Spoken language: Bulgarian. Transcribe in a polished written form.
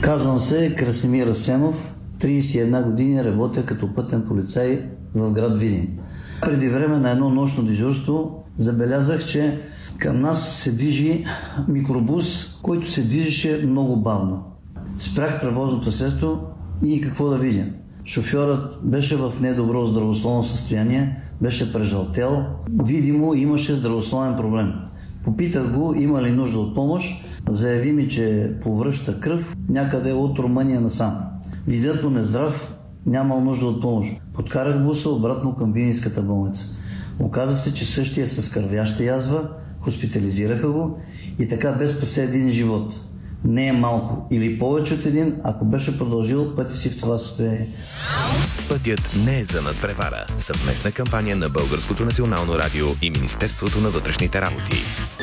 Казвам се Красимир Асенов, 31 години, работя като пътен полицай в град Видин. Преди време на едно нощно дежурство забелязах, че към нас се движи микробус, който се движеше много бавно. Спрях превозното средство и какво да видя? Шофьорът беше в недобро здравословно състояние, беше прежалтел, видимо имаше здравословен проблем. Попитах го има ли нужда от помощ, заяви ми, че повръща кръв някъде от Румъния насам. Видът му нездрав, нямал нужда от помощ. Подкарах буса обратно към Видинската болница. Оказа се, че същия е с кървяща язва, хоспитализираха го и така бе спасе един живот. Не е малко или повече от един, ако беше продължил пътя си в това състояние. Пътят не е за надпревара. Съвместна кампания на Българското национално радио и Министерството на вътрешните работи.